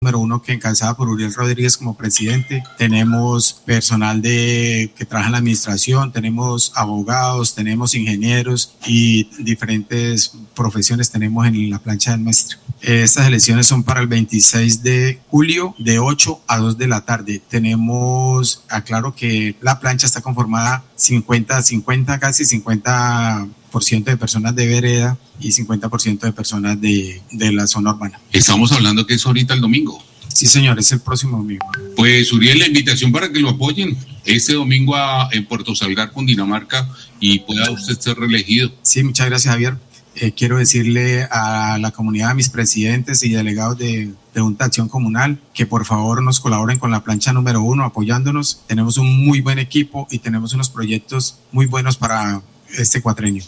número 1 que encabezada por Uriel Rodríguez como presidente. Tenemos personal que trabaja en la administración, tenemos abogados, tenemos ingenieros y diferentes profesiones tenemos en la plancha del mestre. Estas elecciones son para el 26 de julio de 8 a 2 de la tarde. Tenemos, aclaro que la plancha está conformada 50, casi 50% de personas de vereda y 50% de personas de la zona urbana. Estamos hablando que es ahorita el domingo. Sí, señor, es el próximo domingo. Pues, Uriel, la invitación para que lo apoyen este domingo en Puerto Salgar, Cundinamarca, y pueda usted ser reelegido. Sí, muchas gracias, Javier. Quiero decirle a la comunidad, a mis presidentes y delegados de Junta de Acción Comunal, que por favor nos colaboren con la plancha número 1, apoyándonos. Tenemos un muy buen equipo y tenemos unos proyectos muy buenos para este cuatrenio.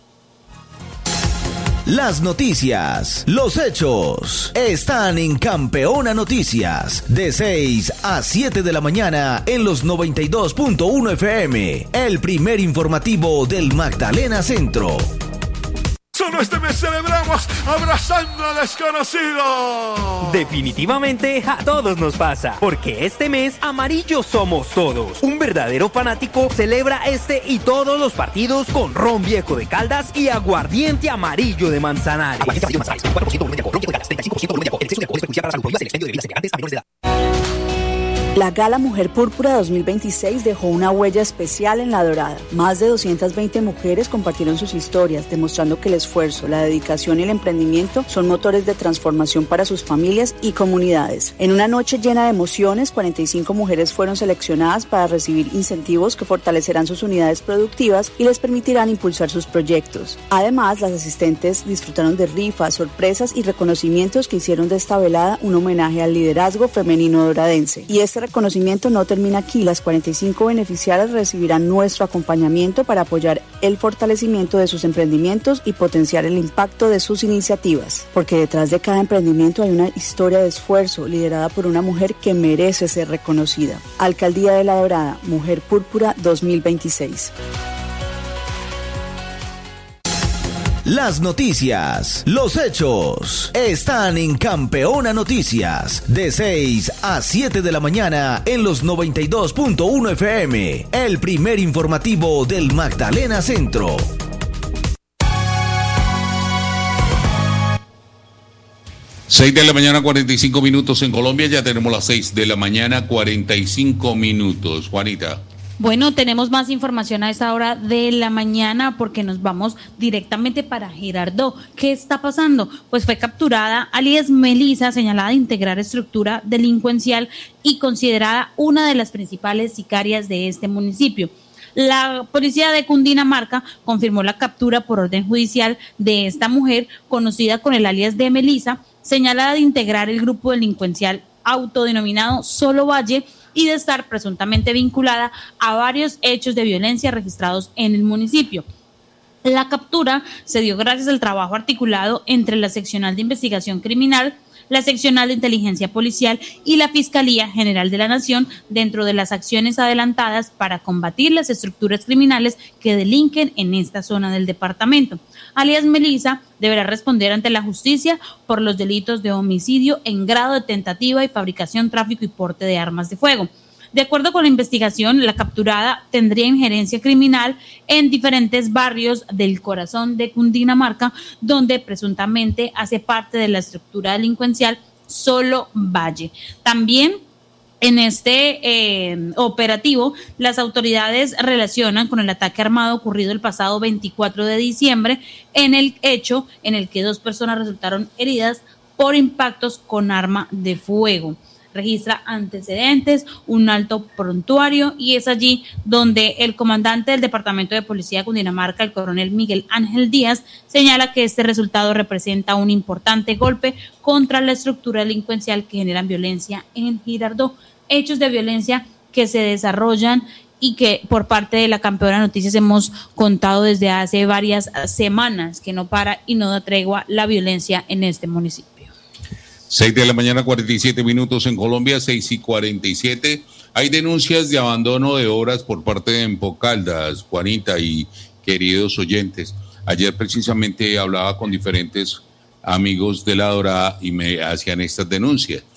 Las noticias, los hechos, están en Campeona Noticias, de 6 a 7 de la mañana en los 92.1 FM, el primer informativo del Magdalena Centro. Solo este mes celebramos abrazando al desconocido. Definitivamente a todos nos pasa, porque este mes amarillos somos todos. Un verdadero fanático celebra este y todos los partidos con ron viejo de Caldas y aguardiente amarillo de Manzanares. Aguardiente amarillo de Manzanares, 4% volumen de alcohol, ron viejo de Caldas, 35% volumen de alcohol. El exceso de alcohol es perjudicial para la salud. Prohíbas el expendio de bebidas elegantes a menores de edad. La Gala Mujer Púrpura 2026 dejó una huella especial en La Dorada. Más de 220 mujeres compartieron sus historias, demostrando que el esfuerzo, la dedicación y el emprendimiento son motores de transformación para sus familias y comunidades. En una noche llena de emociones, 45 mujeres fueron seleccionadas para recibir incentivos que fortalecerán sus unidades productivas y les permitirán impulsar sus proyectos. Además, las asistentes disfrutaron de rifas, sorpresas y reconocimientos que hicieron de esta velada un homenaje al liderazgo femenino doradense. Y este reconocimiento no termina aquí. Las 45 beneficiarias recibirán nuestro acompañamiento para apoyar el fortalecimiento de sus emprendimientos y potenciar el impacto de sus iniciativas. Porque detrás de cada emprendimiento hay una historia de esfuerzo liderada por una mujer que merece ser reconocida. Alcaldía de La Dorada, Mujer Púrpura 2026. Las noticias, los hechos, están en Campeona Noticias, de 6 a 7 de la mañana en los 92.1 FM, el primer informativo del Magdalena Centro. Seis de la mañana, 45 minutos en Colombia, ya tenemos las 6 de la mañana, 45 minutos. Juanita. Bueno, tenemos más información a esta hora de la mañana porque nos vamos directamente para Girardot. ¿Qué está pasando? Pues fue capturada alias Melisa, señalada de integrar estructura delincuencial y considerada una de las principales sicarias de este municipio. La policía de Cundinamarca confirmó la captura por orden judicial de esta mujer, conocida con el alias de Melisa, señalada de integrar el grupo delincuencial autodenominado Solo Valle y de estar presuntamente vinculada a varios hechos de violencia registrados en el municipio. La captura se dio gracias al trabajo articulado entre la Seccional de Investigación Criminal, la Seccional de Inteligencia Policial y la Fiscalía General de la Nación dentro de las acciones adelantadas para combatir las estructuras criminales que delinquen en esta zona del departamento. Alias Melisa deberá responder ante la justicia por los delitos de homicidio en grado de tentativa y fabricación, tráfico y porte de armas de fuego. De acuerdo con la investigación, la capturada tendría injerencia criminal en diferentes barrios del corazón de Cundinamarca, donde presuntamente hace parte de la estructura delincuencial Solo Valle. También en este operativo, las autoridades relacionan con el ataque armado ocurrido el pasado 24 de diciembre, en el hecho en el que 2 personas resultaron heridas por impactos con arma de fuego. Registra antecedentes, un alto prontuario, y es allí donde el comandante del Departamento de Policía de Cundinamarca, el coronel Miguel Ángel Díaz, señala que este resultado representa un importante golpe contra la estructura delincuencial que generan violencia en Girardot. Hechos de violencia que se desarrollan y que por parte de la Campeona Noticias hemos contado desde hace varias semanas, que no para y no da tregua la violencia en este municipio. 6 de la mañana, 47 minutos en Colombia, 6:47. Hay denuncias de abandono de obras por parte de Empocaldas, Juanita y queridos oyentes. Ayer precisamente hablaba con diferentes amigos de La Dorada y me hacían estas denuncias.